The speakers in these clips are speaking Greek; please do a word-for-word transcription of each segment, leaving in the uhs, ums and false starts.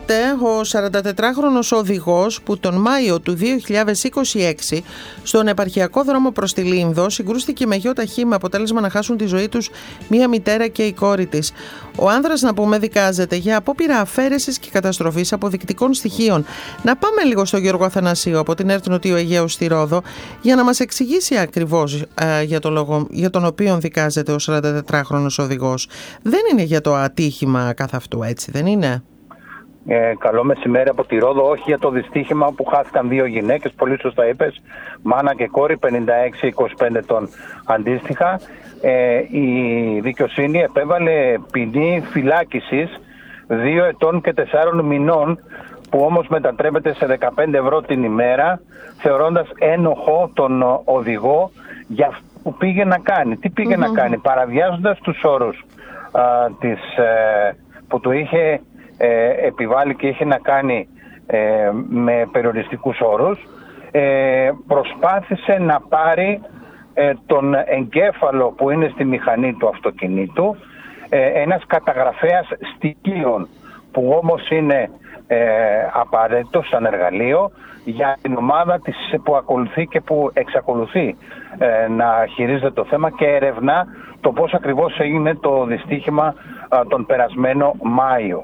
Αναφέρεται ο σαραντατετράχρονος οδηγός που τον Μάιο του δύο χιλιάδες είκοσι έξι στον επαρχιακό δρόμο προς τη Λίνδο συγκρούστηκε με γιο ταχύ με αποτέλεσμα να χάσουν τη ζωή τους μία μητέρα και η κόρη της. Ο άνδρας, να πούμε, δικάζεται για απόπειρα αφαίρεσης και καταστροφής αποδεικτικών στοιχείων. Να πάμε λίγο στο Γιώργο Αθανασίου από την ΕΡΤ Νοτίου Αιγαίου στη Ρόδο για να μας εξηγήσει ακριβώς ε, για, το λόγο, για τον οποίο δικάζεται ο σαραντατετράχρονος οδηγός. Δεν είναι για το ατύχημα καθ' αυτού, έτσι δεν είναι? Ε, καλό μεσημέρι από τη Ρόδο. Όχι για το δυστύχημα που χάθηκαν δύο γυναίκες, πολύ σωστά είπες, μάνα και κόρη, πενήντα έξι είκοσι πέντε ετών αντίστοιχα. Ε, η δικαιοσύνη επέβαλε ποινή φυλάκισης δύο ετών και τεσσάρων μηνών, που όμως μετατρέπεται σε δεκαπέντε ευρώ την ημέρα, θεωρώντας ένοχο τον οδηγό για αυτό που πήγε να κάνει. Τι πήγε mm-hmm. να κάνει? Παραβιάζοντας τους όρους α, της, ε, που του είχε ε, επιβάλει και είχε να κάνει ε, με περιοριστικούς όρους, ε, προσπάθησε να πάρει ε, τον εγκέφαλο που είναι στη μηχανή του αυτοκινήτου, ε, ένας καταγραφέας στοιχείων που όμως είναι ε, απαραίτητο σαν εργαλείο για την ομάδα της που ακολουθεί και που εξακολουθεί ε, να χειρίζεται το θέμα και ερευνά το πώς ακριβώς έγινε το δυστύχημα ε, τον περασμένο Μάιο.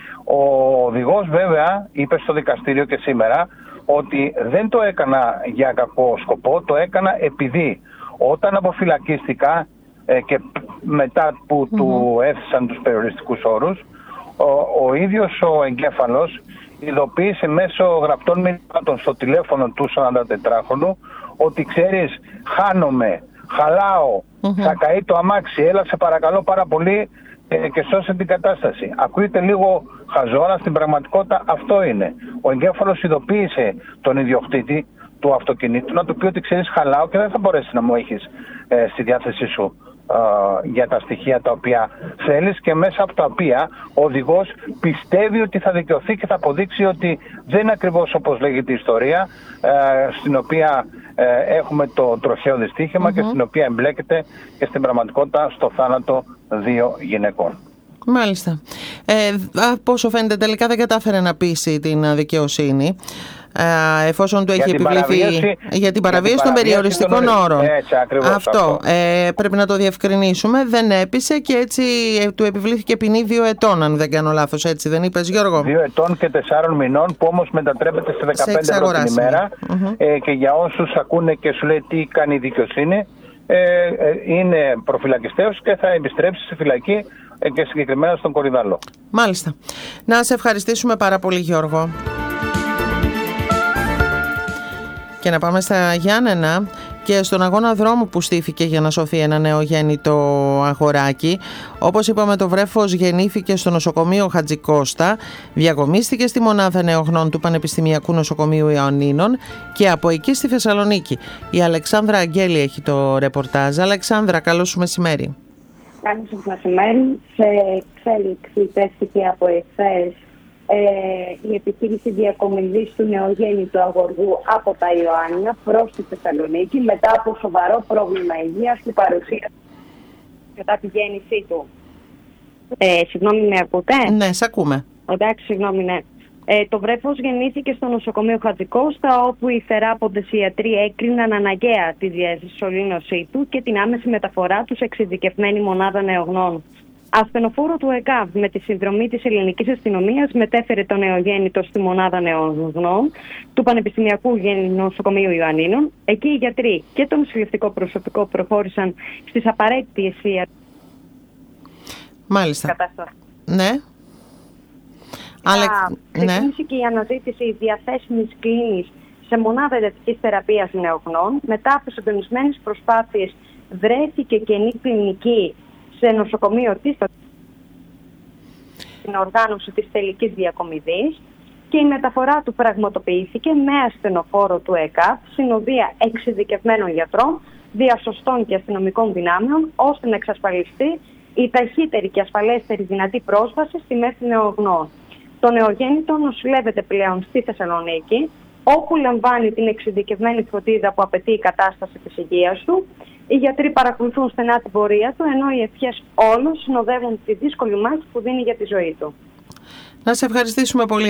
Ο οδηγός βέβαια είπε στο δικαστήριο και σήμερα ότι δεν το έκανα για κακό σκοπό, το έκανα επειδή όταν αποφυλακίστηκα ε, και μετά που mm-hmm. του έθεσαν τους περιοριστικούς όρους, ο, ο ίδιος ο εγκέφαλος ειδοποίησε μέσω γραπτών μηνυμάτων στο τηλέφωνο του σαραντατετράχρονου ότι ξέρεις, χάνομαι, χαλάω, mm-hmm. θα καεί το αμάξι, έλα σε παρακαλώ πάρα πολύ ε, και σώσε την κατάσταση. Ακούγεται λίγο χαζό, αλλά στην πραγματικότητα αυτό είναι. Ο εγκέφαλος ειδοποίησε τον ιδιοκτήτη του αυτοκινήτου να του πει ότι ξέρεις, χαλάω και δεν θα μπορέσει να μου έχεις ε, στη διάθεσή σου ε, για τα στοιχεία τα οποία θέλεις και μέσα από τα οποία ο οδηγός πιστεύει ότι θα δικαιωθεί και θα αποδείξει ότι δεν είναι ακριβώς όπως λέγεται η ιστορία ε, στην οποία ε, έχουμε το τροχαίο δυστύχημα mm-hmm. και στην οποία εμπλέκεται και στην πραγματικότητα στο θάνατο δύο γυναικών. Μάλιστα. Ε, από όσο φαίνεται τελικά δεν κατάφερε να πείσει την δικαιοσύνη ε, εφόσον του έχει επιβληθεί για την παραβίαση των περιοριστικών των... όρων. Έτσι, αυτό, αυτό. Ε, πρέπει να το διευκρινίσουμε. Δεν έπεισε και έτσι ε, του επιβλήθηκε ποινή δύο ετών, αν δεν κάνω λάθος. Έτσι δεν είπες, Γιώργο? Δύο ετών και τεσσάρων μηνών, που όμως μετατρέπεται σε δεκαπέντε ευρώ την ημέρα. Mm-hmm. Ε, και για όσους ακούνε και σου λέει τι κάνει η δικαιοσύνη, ε, ε, είναι προφυλακιστέος και θα επιστρέψει στη φυλακή και συγκεκριμένα στον Κορυδαλό. Μάλιστα. Να σε ευχαριστήσουμε πάρα πολύ, Γιώργο. Και να πάμε στα Γιάννενα και στον αγώνα δρόμου που στήθηκε για να σωθεί ένα νεογέννητο αγοράκι. Όπως είπαμε, το βρέφος γεννήθηκε στο νοσοκομείο Χατζικώστα, διακομίστηκε στη μονάδα νεογνών του Πανεπιστημιακού Νοσοκομείου Ιωαννίνων και από εκεί στη Θεσσαλονίκη. Η Αλεξάνδρα Αγγέλη έχει το ρεπορτάζ. Αλεξάνδρα, καλό σου μεσημέρι. Καλώς σας μεσημέρι. Σε εξέλιξη τέστηκε από εχθές ε, η επιχείρηση διακομιδής του νεογέννητου αγοριού από τα Ιωάννινα προς τη Θεσσαλονίκη μετά από σοβαρό πρόβλημα υγείας που παρουσίασε κατά τη γέννησή του. Ε, συγγνώμη, με ακούτε? Ναι, σε ακούμε. Εντάξει, συγγνώμη, ναι. Ε, το βρέφος γεννήθηκε στο νοσοκομείο Χατζικώστα, όπου οι θεράποντες ιατροί έκριναν αναγκαία τη διασωλήνωσή του και την άμεση μεταφορά του σε εξειδικευμένη μονάδα νεογνών. Ασθενοφόρο του ΕΚΑΒ με τη συνδρομή της ελληνικής αστυνομίας μετέφερε το νεογέννητο στη μονάδα νεογνών του Πανεπιστημιακού Νοσοκομείου Ιωαννίνων. Εκεί οι γιατροί και το νοσηλευτικό προσωπικό προχώρησαν στις απαραίτητες ιατρικές. Μάλιστα. Κατάσταση. Ναι. Θα ξεκίνησε ναι. και η αναζήτηση διαθέσιμης κλίνης σε μονάδα εντατικής θεραπείας νεογνών. Μετά από συντονισμένες προσπάθειες βρέθηκε κενή κλινική σε νοσοκομείο της στην οργάνωση της τελικής διακομιδής και η μεταφορά του πραγματοποιήθηκε με ασθενοφόρο του ΕΚΑΒ, συνοδεία εξειδικευμένων γιατρών, διασωστών και αστυνομικών δυνάμεων, ώστε να εξασφαλιστεί η ταχύτερη και ασφαλέστερη δυνατή πρόσβαση στη μέση νεογνών. Το νεογέννητο νοσηλεύεται πλέον στη Θεσσαλονίκη, όπου λαμβάνει την εξειδικευμένη φροντίδα που απαιτεί η κατάσταση της υγείας του. Οι γιατροί παρακολουθούν στενά την πορεία του, ενώ οι ευχές όλων συνοδεύουν τη δύσκολη μάχη που δίνει για τη ζωή του. Να σε ευχαριστήσουμε πολύ.